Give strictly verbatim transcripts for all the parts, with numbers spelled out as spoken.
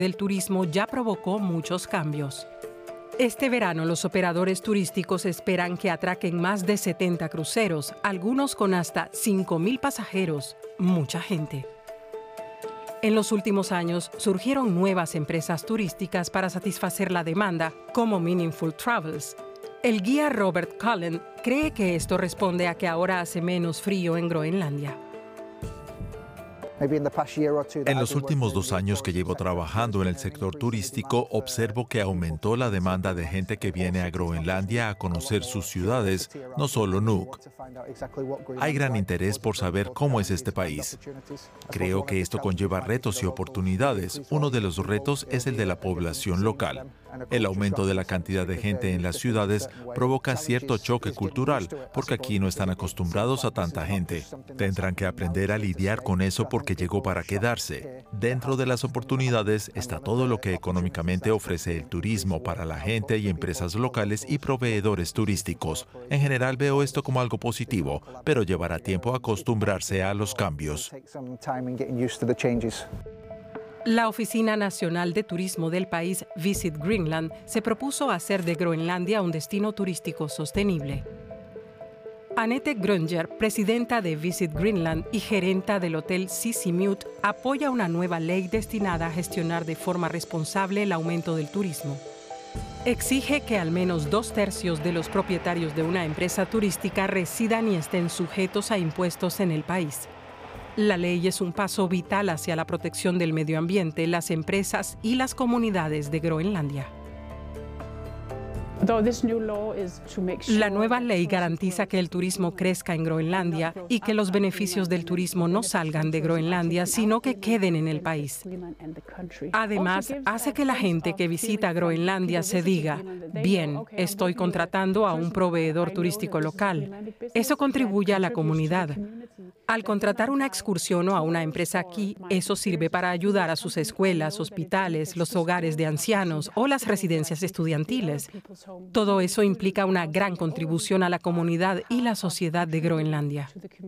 del turismo ya provocó muchos cambios. Este verano, los operadores turísticos esperan que atraquen más de setenta cruceros, algunos con hasta cinco mil pasajeros, mucha gente. En los últimos años, surgieron nuevas empresas turísticas para satisfacer la demanda, como Meaningful Travels. El guía Robert Cullen cree que esto responde a que ahora hace menos frío en Groenlandia. En los últimos dos años que llevo trabajando en el sector turístico, observo que aumentó la demanda de gente que viene a Groenlandia a conocer sus ciudades, no solo Nuuk. Hay gran interés por saber cómo es este país. Creo que esto conlleva retos y oportunidades. Uno de los retos es el de la población local. El aumento de la cantidad de gente en las ciudades provoca cierto choque cultural, porque aquí no están acostumbrados a tanta gente. Tendrán que aprender a lidiar con eso porque llegó para quedarse. Dentro de las oportunidades está todo lo que económicamente ofrece el turismo para la gente y empresas locales y proveedores turísticos. En general veo esto como algo positivo, pero llevará tiempo acostumbrarse a los cambios. La Oficina Nacional de Turismo del país, Visit Greenland, se propuso hacer de Groenlandia un destino turístico sostenible. Annette Grunger, presidenta de Visit Greenland y gerenta del hotel Sisimiut, apoya una nueva ley destinada a gestionar de forma responsable el aumento del turismo. Exige que al menos dos tercios de los propietarios de una empresa turística residan y estén sujetos a impuestos en el país. La ley es un paso vital hacia la protección del medio ambiente, las empresas y las comunidades de Groenlandia. La nueva ley garantiza que el turismo crezca en Groenlandia y que los beneficios del turismo no salgan de Groenlandia, sino que queden en el país. Además, hace que la gente que visita Groenlandia se diga, bien, estoy contratando a un proveedor turístico local. Eso contribuye a la comunidad. Al contratar una excursión o a una empresa aquí, eso sirve para ayudar a sus escuelas, hospitales, los hogares de ancianos o las residencias estudiantiles. Todo eso implica una gran contribución a la comunidad y la sociedad de Groenlandia.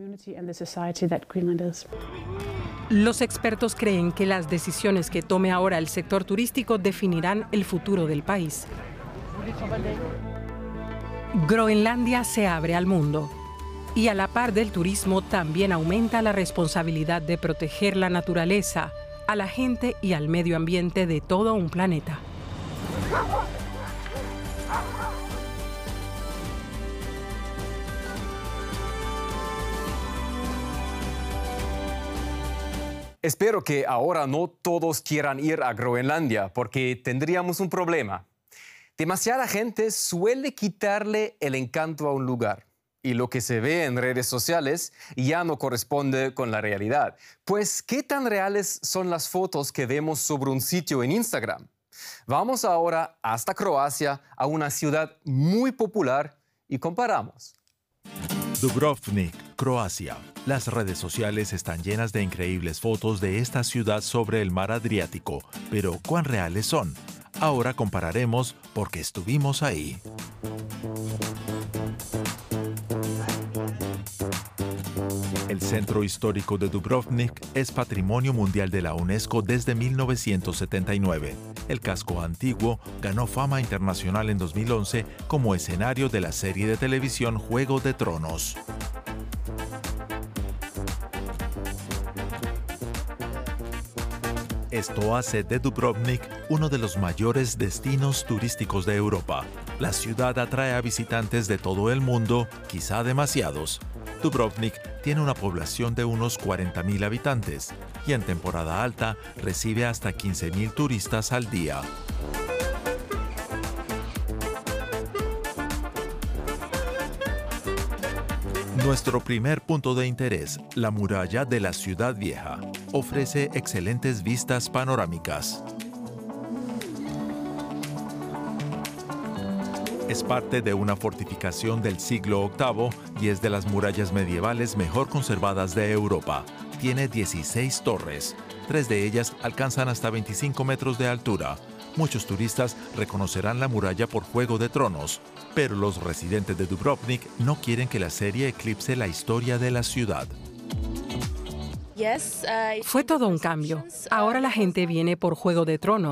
Los expertos creen que las decisiones que tome ahora el sector turístico definirán el futuro del país. Groenlandia se abre al mundo. Y a la par del turismo también aumenta la responsabilidad de proteger la naturaleza, a la gente y al medio ambiente de todo un planeta. Espero que ahora no todos quieran ir a Groenlandia, porque tendríamos un problema. Demasiada gente suele quitarle el encanto a un lugar. Y lo que se ve en redes sociales ya no corresponde con la realidad. Pues, ¿qué tan reales son las fotos que vemos sobre un sitio en Instagram? Vamos ahora hasta Croacia, a una ciudad muy popular, y comparamos. Dubrovnik, Croacia. Las redes sociales están llenas de increíbles fotos de esta ciudad sobre el mar Adriático. Pero, ¿cuán reales son? Ahora compararemos porque estuvimos ahí. El centro histórico de Dubrovnik es Patrimonio Mundial de la UNESCO desde mil novecientos setenta y nueve. El casco antiguo ganó fama internacional en dos mil once como escenario de la serie de televisión Juego de Tronos. Esto hace de Dubrovnik uno de los mayores destinos turísticos de Europa. La ciudad atrae a visitantes de todo el mundo, quizá demasiados. Dubrovnik tiene una población de unos cuarenta mil habitantes y en temporada alta recibe hasta quince mil turistas al día. Nuestro primer punto de interés, la muralla de la Ciudad Vieja, ofrece excelentes vistas panorámicas. Es parte de una fortificación del siglo octavo y es de las murallas medievales mejor conservadas de Europa. Tiene dieciséis torres. Tres de ellas alcanzan hasta veinticinco metros de altura. Muchos turistas reconocerán la muralla por Juego de Tronos, pero los residentes de Dubrovnik no quieren que la serie eclipse la historia de la ciudad. Fue todo un cambio. Ahora la gente viene por Juego de Tronos.